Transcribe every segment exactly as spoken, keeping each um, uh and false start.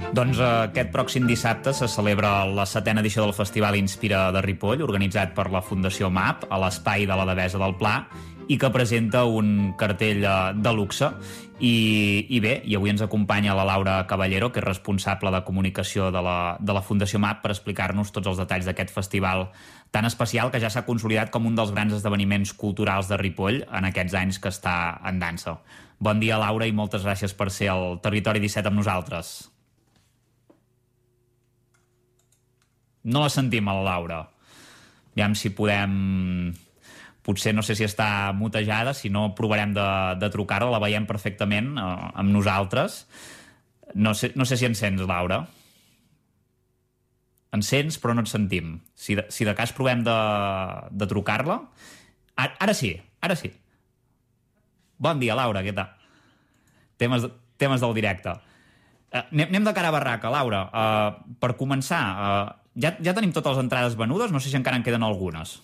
Doncs aquest pròxim dissabte se celebra la setena edició del Festival Inspira de Ripoll, organitzat per la Fundació MAP a l'Espai de la Devesa del Pla, i que presenta un cartell de luxe. I, i bé, i avui ens acompanya la Laura Caballero, que és responsable de comunicació de la, de la Fundació MAP, per explicar-nos tots els detalls d'aquest festival tan especial que ja s'ha consolidat com un dels grans esdeveniments culturals de Ripoll en aquests anys que està en dansa. Bon dia, Laura, i moltes gràcies per ser al Territori disset amb nosaltres. No la sentim, a la Laura. Aviam si podem... Potser no sé si està mutejada, si no provarem de, de trucar-la, la veiem perfectament eh, amb nosaltres. No sé, no sé si ens sents, Laura. Ens sents, però no et sentim. Si de, si de cas provem de, de trucar-la... Ara, ara sí, ara sí. Bon dia, Laura, què tal? Temes, temes del directe. Uh, anem, anem de cara a barraca, Laura. Uh, per començar, uh, ja, ja tenim totes les entrades venudes? No sé si encara en queden algunes.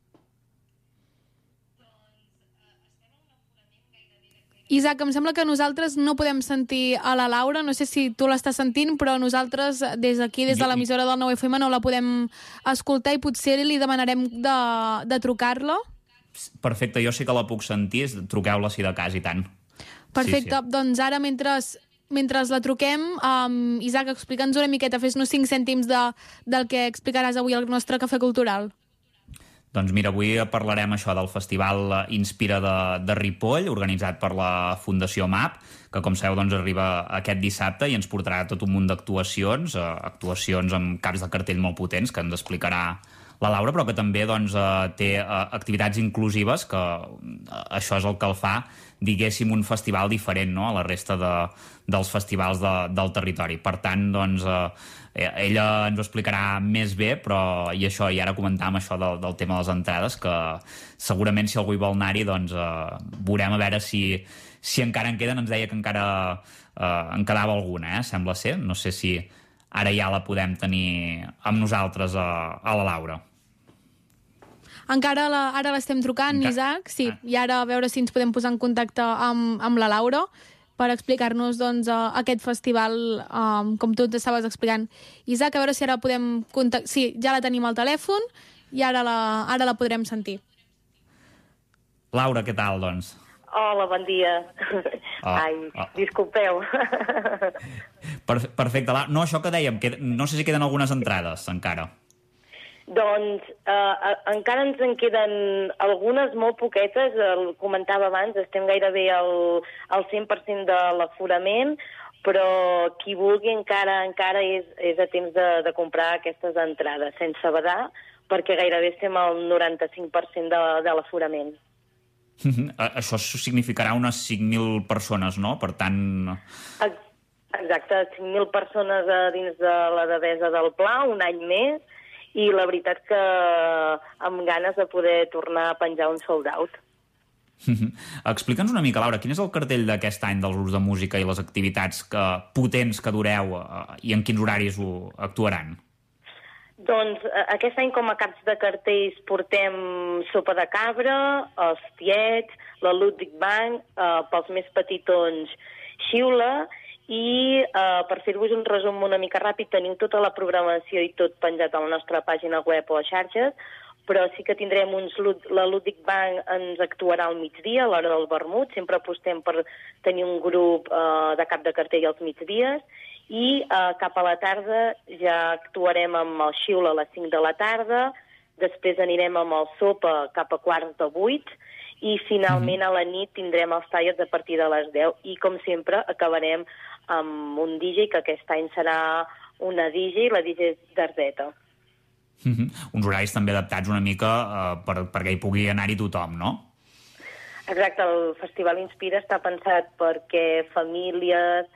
Isaac, em sembla que nosaltres no podem sentir a la Laura, no sé si tu l'estàs sentint, però nosaltres des d'aquí, des de l'emissora del nou F M, no la podem escoltar i potser li demanarem de, de trucar-la. Perfecte, jo sí que la puc sentir, truqueu-la si de cas, i tant. Perfecte, sí, sí. Doncs ara mentre, mentre la truquem, um, Isaac, explica'ns una miqueta, fes-nos cinc cèntims de, del que explicaràs avui al nostre Cafè Cultural. Doncs mira, avui parlarem això del Festival Inspira de, de Ripoll, organitzat per la Fundació MAP, que com sabeu doncs, arriba aquest dissabte i ens portarà tot un munt d'actuacions, eh, actuacions amb caps de cartell molt potents, que ens explicarà la Laura, però que també doncs, eh, té eh, activitats inclusives, que eh, això és el que el fa, diguéssim, un festival diferent, no?, a la resta de, dels festivals de, del territori. Per tant, doncs, eh, ella ens ho explicarà més bé, però i això, i ara comentàvem això del, del tema de les entrades, que segurament si algú hi vol anar-hi, doncs eh, veurem a veure si, si encara en queden. Ens deia que encara eh, en quedava alguna, eh, sembla ser. No sé si ara ja la podem tenir amb nosaltres a, a la Laura. Encara la, ara l'estem trucant, Encara... Isaac, sí, ah. I ara a veure si ens podem posar en contacte amb, amb la Laura per explicar-nos doncs, uh, aquest festival, um, com tu estaves explicant. Isaac, a veure si ara podem contactar... Sí, ja la tenim al telèfon i ara la, ara la podrem sentir. Laura, què tal, doncs? Hola, bon dia. Oh, Ai, oh. disculpeu. Per, perfecte. No, això que dèiem, que no sé si queden algunes entrades encara. Doncs eh, encara ens en queden algunes, molt poquetes, el comentava abans, estem gairebé al, al cent per cent de l'aforament, però qui vulgui encara encara és, és a temps de, de comprar aquestes entrades, sense badar, perquè gairebé estem al noranta-cinc per cent de, de l'aforament. Això significarà unes cinc mil persones, no? Per tant... Exacte, cinc mil persones a dins de la Devesa del Pla, un any més, i la veritat que amb ganes de poder tornar a penjar un sold out. Explica'ns una mica, Laura, quin és el cartell d'aquest any dels grups de música i les activitats que, potents que dureu eh, i en quins horaris ho actuaran? Doncs aquest any com a caps de cartells portem Sopa de Cabra, els Tiets, la Ludwig Band, eh, pels més petitons Xiula, i eh, per fer-vos un resum una mica ràpid, teniu tota la programació i tot penjat a la nostra pàgina web o a xarxes, però sí que tindrem uns... La Ludwig Band ens actuarà al migdia, a l'hora del vermut, sempre apostem per tenir un grup eh, de cap de cartell als migdies, i eh, cap a la tarda ja actuarem amb el Xiula a les cinc de la tarda, després anirem amb el Sopa cap a quarts de vuit, i finalment a la nit tindrem els tallers a partir de les deu, i com sempre acabarem amb un D J, que aquest any serà una D J, la D J d'Arzeta. Mm-hmm. Uns horaris també adaptats una mica eh, per, perquè hi pugui anar-hi tothom, no? Exacte, el Festival Inspira està pensat perquè famílies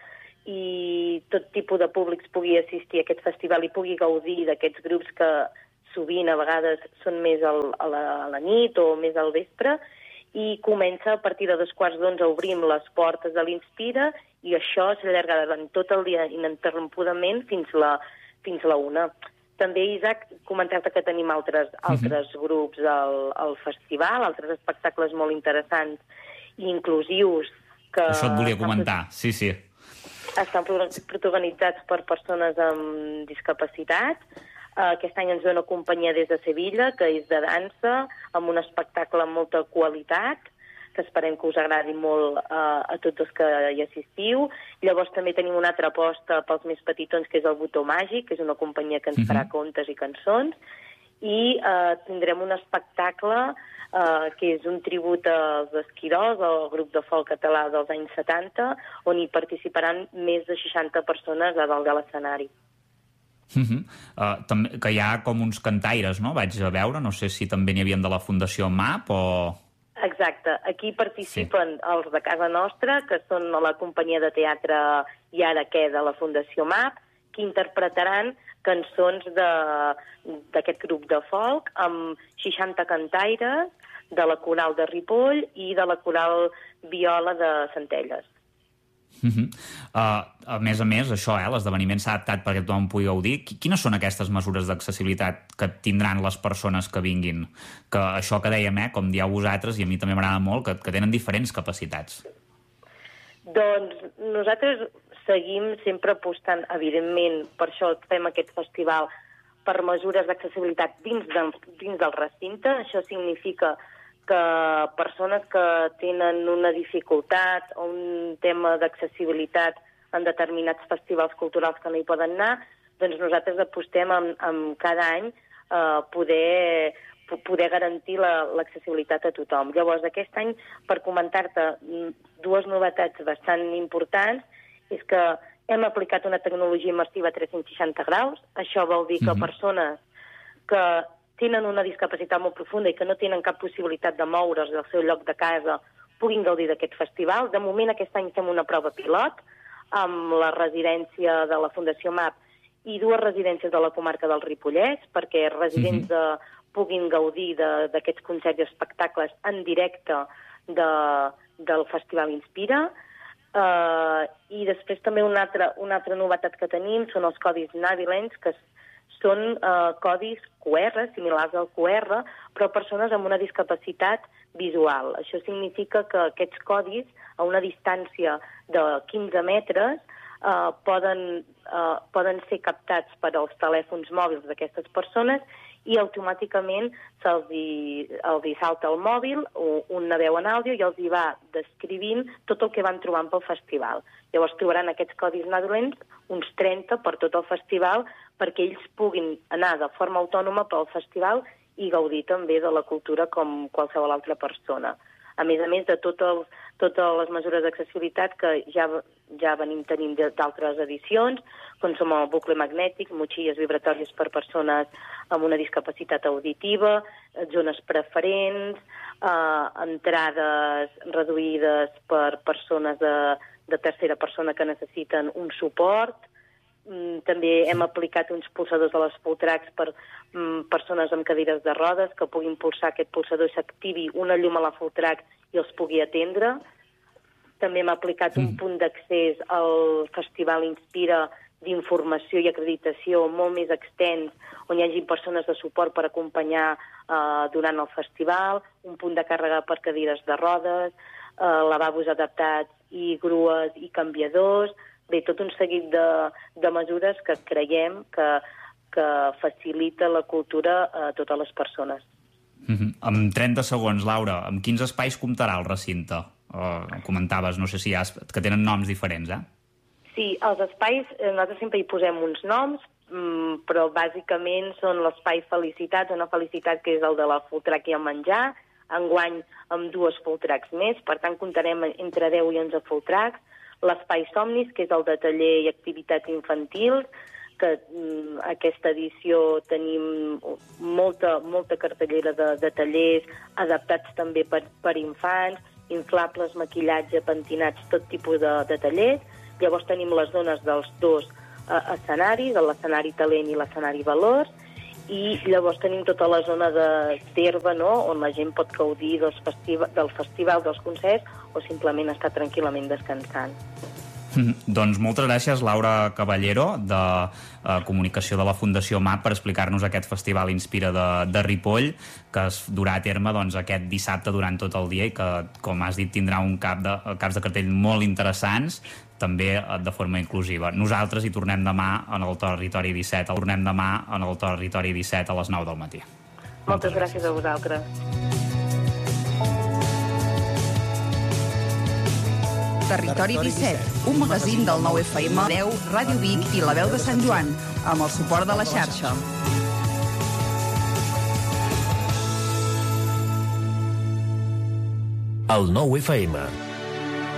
i tot tipus de públics pugui assistir a aquest festival i pugui gaudir d'aquests grups que sovint a vegades són més al, a, la, a la nit o més al vespre, i comença a partir de dos quarts d'onze, obrim les portes de l'Inspira i això s'allarga durant tot el dia ininterrompudament fins la, fins la una. També, Isaac, comentar-te que tenim altres, uh-huh. altres grups al, al festival, altres espectacles molt interessants i inclusius. Que això et volia comentar, sí, sí. estan protagonitzats per persones amb discapacitat. Aquest any ens ve una companyia des de Sevilla, que és de dansa, amb un espectacle amb molta qualitat, que esperem que us agradi molt uh, a tots els que hi assistiu. Llavors també tenim una altra aposta pels més petitons, que és el Botó Màgic, que és una companyia que ens farà uh-huh. contes i cançons, i uh, tindrem un espectacle uh, que és un tribut als Esquirols, el grup de folk català dels anys setanta, on hi participaran més de seixanta persones a dalt de l'escenari. Uh-huh. Uh, també, que hi ha com uns cantaires, no? Vaig a veure, no sé si també n'hi havien de la Fundació MAP o... Exacte. Aquí participen sí. els de casa nostra, que són la companyia de teatre I Ara Què de la Fundació MAP, que interpretaran cançons d'aquest grup de folk amb seixanta cantaires de la coral de Ripoll i de la coral Viola de Centelles. Uh-huh. Uh, a més a més, això, eh, l'esdeveniment s'ha adaptat perquè tothom pugui gaudir. Quines són aquestes mesures d'accessibilitat que tindran les persones que vinguin? Que això que dèiem, eh, com dieu vosaltres, i a mi també m'agrada molt, que, que tenen diferents capacitats. Doncs nosaltres seguim sempre apostant, evidentment, per això fem aquest festival, per mesures d'accessibilitat dins, de, dins del recinte. Això significa que persones que tenen una dificultat o un tema d'accessibilitat en determinats festivals culturals que no hi poden anar, doncs nosaltres apostem en, en cada any eh, poder, poder garantir l'accessibilitat la, a tothom. Llavors, aquest any, per comentar-te dues novetats bastant importants, és que hem aplicat una tecnologia immersiva a tres-cents seixanta graus. Això vol dir que mm-hmm. persones que tenen una discapacitat molt profunda i que no tenen cap possibilitat de moure's del seu lloc de casa puguin gaudir d'aquest festival. De moment, aquest any fem una prova pilot amb la residència de la Fundació MAP i dues residències de la comarca del Ripollès, perquè residents de, puguin gaudir d'aquests concerts i espectacles en directe de, del Festival Inspira. Uh, I després també una altra, una altra novetat que tenim són els codis Navilens, que són uh, codis Q R, similars al Q R, però persones amb una discapacitat visual. Això significa que aquests codis, a una distància de quinze metres, uh, poden, uh, poden ser captats per als telèfons mòbils d'aquestes persones i automàticament se'ls hi, els hi salta el mòbil, una veu en àudio, i els hi va descrivint tot el que van trobant pel festival. Llavors trobaran aquests codis Navilens, uns trenta per tot el festival, perquè ells puguin anar de forma autònoma pel festival i gaudir també de la cultura com qualsevol altra persona. A més a més de tot el, totes les mesures d'accessibilitat que ja, ja venim tenint d'altres edicions, com som el bucle magnètic, motxilles vibratòries per persones amb una discapacitat auditiva, zones preferents, eh, entrades reduïdes per persones de, de tercera persona que necessiten un suport. També hem aplicat uns pulsadors a les Fulltracks per mm, persones amb cadires de rodes que puguin pulsar aquest pulsador i s'activi una llum a la Fulltrack i els pugui atendre. També hem aplicat un punt d'accés al Festival Inspira d'informació i acreditació molt més extens, on hi hagi persones de suport per acompanyar eh, durant el festival, un punt de càrrega per cadires de rodes, eh, lavabos adaptats i grues i canviadors. Bé, tot un seguit de, de mesures que creiem que, que facilita la cultura a totes les persones. Mm-hmm. En trenta segons, Laura, amb quins espais comptarà el recinte? Uh, comentaves, no sé si hi ha, que tenen noms diferents, eh? Sí, els espais, nosaltres sempre hi posem uns noms, mm, però bàsicament són l'espai Felicitat, una felicitat que és el de la Fulltrack i el menjar, enguany amb dues Fulltracks més, per tant comptarem entre deu i onze Fulltracks, l'espai Somnis, que és el de taller i activitats infantils, que mm, aquesta edició tenim molta, molta cartellera de, de tallers adaptats també per, per infants, inflables, maquillatge, pentinats, tot tipus de, de tallers. Llavors tenim les zones dels dos eh, escenaris, l'escenari talent i l'escenari valors, i llavors tenim tota la zona d'herba, no?, on la gent pot gaudir dels festiva, del festival, dels concerts, o simplement estar tranquil·lament descansant. Doncs moltes gràcies, Laura Caballero, de eh, Comunicació de la Fundació MAP, per explicar-nos aquest festival Inspira de, de Ripoll, que es durà a terme doncs, aquest dissabte durant tot el dia i que, com has dit, tindrà un cap de, caps de cartell molt interessants, també de forma inclusiva. Nosaltres hi tornem demà en el Territori disset. El tornem demà en el Territori disset a les nou del matí. Moltes gràcies a vosaltres. Territori disset, un magazín del nou F M, deu, Ràdio Vic i La Veu de Sant Joan, amb el suport de la xarxa. El nou F M.